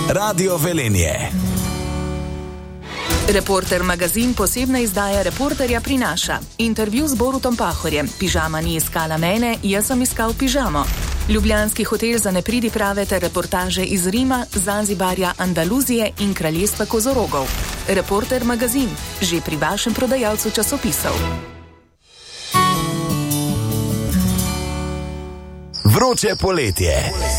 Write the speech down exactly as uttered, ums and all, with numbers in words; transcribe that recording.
Radio Velenje. Reporter magazin posebna izdaja Reporterja prinaša intervju z Borutom Pahorjem. Pižama ni iskala mene, jaz sem iskal pižamo. Ljubljanski hotel za nepridiprave ter reportaže iz Rima, Zanzibarja, Andaluzije in kraljestva kozorogov. Reporter magazin, že pri vašem prodajalcu časopisov. Vroče poletje.